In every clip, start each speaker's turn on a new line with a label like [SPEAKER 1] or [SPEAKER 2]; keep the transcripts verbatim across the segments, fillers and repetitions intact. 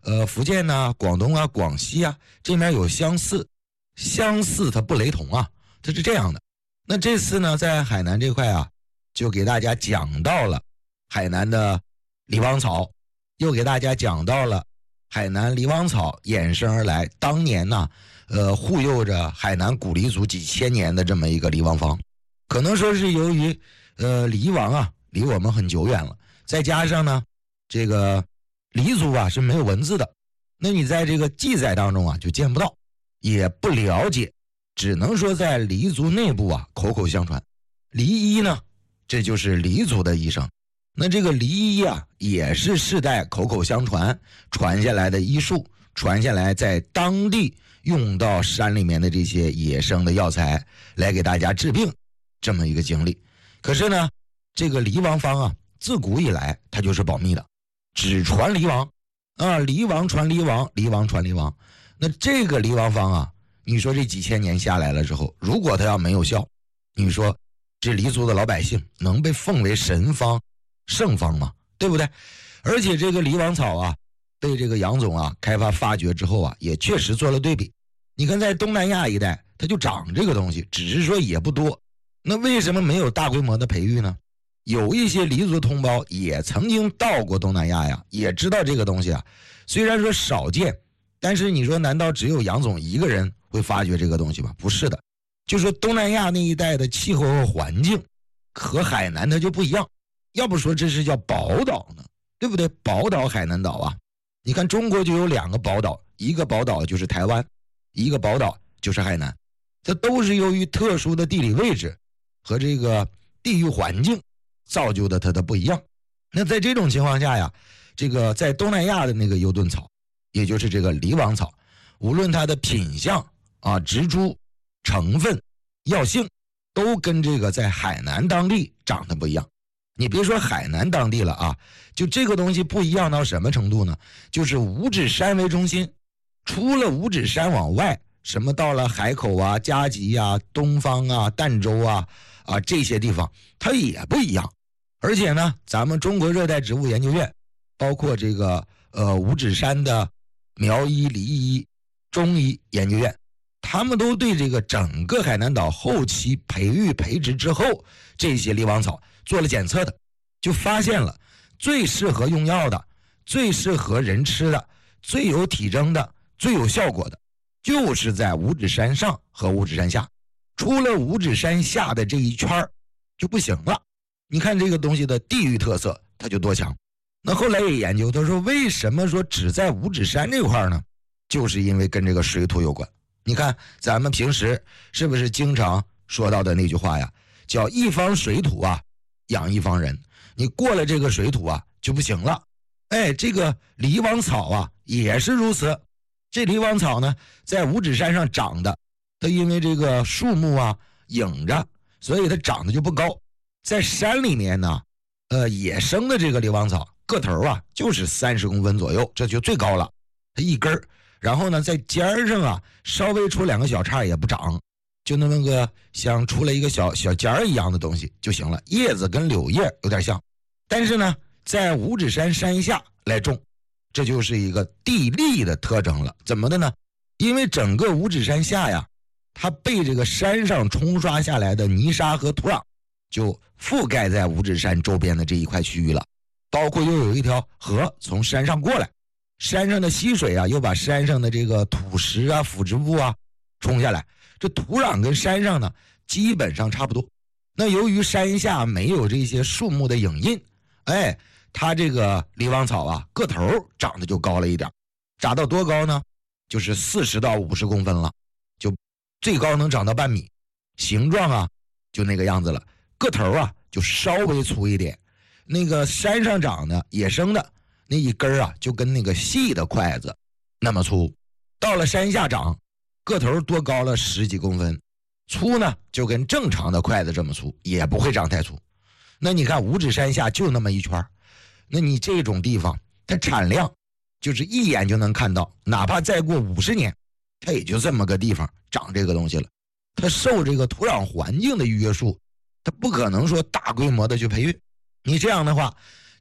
[SPEAKER 1] 呃，福建呐、广东啊、广西啊，这边有相似，相似它不雷同啊，它是这样的。那这次呢，在海南这块啊，就给大家讲到了海南的狸王草，又给大家讲到了海南狸王草衍生而来，当年呢，呃，护佑着海南古黎族几千年的这么一个狸王方。可能说是由于呃狸王啊离我们很久远了，再加上呢，这个黎族啊是没有文字的，那你在这个记载当中啊就见不到，也不了解，只能说在黎族内部啊口口相传。黎医呢，这就是黎族的医生，那这个黎医啊也是世代口口相传传下来的医术，传下来在当地用到山里面的这些野生的药材来给大家治病，这么一个经历。可是呢，这个黎王方啊自古以来它就是保密的，只传黎王啊，黎王传黎王，黎王传黎王。那这个黎王方啊，你说这几千年下来了之后，如果它要没有效，你说这黎族的老百姓能被奉为神方圣方吗？对不对？而且这个黎王草啊被这个杨总啊开发发掘之后啊，也确实做了对比。你看在东南亚一带它就长这个东西，只是说也不多。那为什么没有大规模的培育呢？有一些黎族同胞也曾经到过东南亚呀，也知道这个东西啊，虽然说少见，但是你说难道只有杨总一个人会发掘这个东西吗？不是的，就说东南亚那一带的气候和环境和海南它就不一样，要不说这是叫宝岛呢，对不对？宝岛海南岛啊，你看中国就有两个宝岛，一个宝岛就是台湾，一个宝岛就是海南，这都是由于特殊的地理位置和这个地域环境造就的它的不一样。那在这种情况下呀，这个在东南亚的那个优盾草，也就是这个黎王草，无论它的品相啊、植株、成分、药性，都跟这个在海南当地长得不一样。你别说海南当地了啊，就这个东西不一样到什么程度呢？就是五指山为中心，除了五指山往外，什么到了海口啊、嘉吉啊、东方啊、儋州啊啊这些地方，它也不一样。而且呢，咱们中国热带植物研究院，包括这个呃五指山的苗医、梨医、中医研究院，他们都对这个整个海南岛后期培育培植之后这些狸王草做了检测的，就发现了最适合用药的、最适合人吃的、最有体征的、最有效果的，就是在五指山上和五指山下，除了五指山下的这一圈就不行了。你看这个东西的地域特色它就多强。那后来也研究，他说为什么说只在五指山这块呢？就是因为跟这个水土有关。你看咱们平时是不是经常说到的那句话呀，叫一方水土啊养一方人，你过了这个水土啊就不行了。哎，这个狸王草啊也是如此。这狸王草呢在五指山上长的，它因为这个树木啊影着，所以它长得就不高。在山里面呢呃野生的这个狸王草个头啊就是三十公分左右，这就最高了，它一根儿，然后呢在尖上啊稍微出两个小叉也不长，就那么个像出了一个小小尖儿一样的东西就行了，叶子跟柳叶有点像。但是呢在五指山山下来种，这就是一个地利的特征了。怎么的呢？因为整个五指山下呀，它被这个山上冲刷下来的泥沙和土壤就覆盖在五指山周边的这一块区域了，包括又有一条河从山上过来，山上的溪水啊又把山上的这个土石啊腐殖物啊冲下来，这土壤跟山上呢基本上差不多。那由于山下没有这些树木的影印，哎，它这个狸王草啊个头长得就高了一点，长到多高呢？就是四十到五十公分了，就最高能长到半米，形状啊就那个样子了，个头啊就稍微粗一点。那个山上长的野生的那一根啊就跟那个细的筷子那么粗，到了山下长个头多高了十几公分，粗呢就跟正常的筷子这么粗，也不会长太粗。那你看五指山下就那么一圈，那你这种地方它产量就是一眼就能看到，哪怕再过五十年它也就这么个地方长这个东西了。它受这个土壤环境的约束，它不可能说大规模的去培育。你这样的话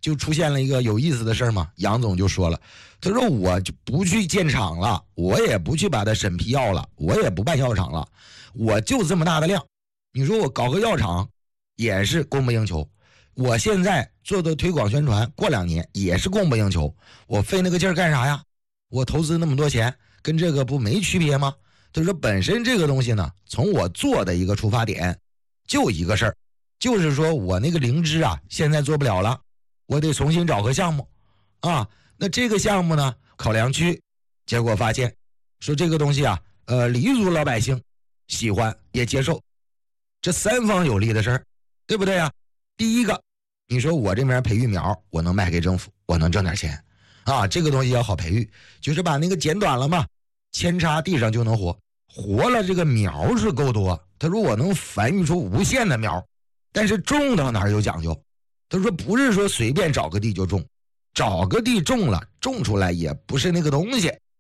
[SPEAKER 1] 就出现了一个有意思的事儿嘛。杨总就说了，他说我就不去建厂了，我也不去把它审批药了，我也不办药厂了，我就这么大的量，你说我搞个药厂也是供不应求，我现在做的推广宣传，过两年也是供不应求，我费那个劲儿干啥呀？我投资那么多钱，跟这个不没区别吗？他说本身这个东西呢，从我做的一个出发点就一个事儿，就是说我那个灵芝啊现在做不了了，我得重新找个项目啊。那这个项目呢考量区，结果发现说这个东西啊呃黎族老百姓喜欢也接受，这三方有利的事儿，对不对啊？第一个，你说我这边培育苗，我能卖给政府，我能挣点钱啊，这个东西要好培育，就是把那个剪短了嘛，扦插地上就能活，活了这个苗是够多。他说我能繁育出无限的苗，但是种到哪儿有讲究。他说不是说随便找个地就种，找个地种了，种出来也不是那个东西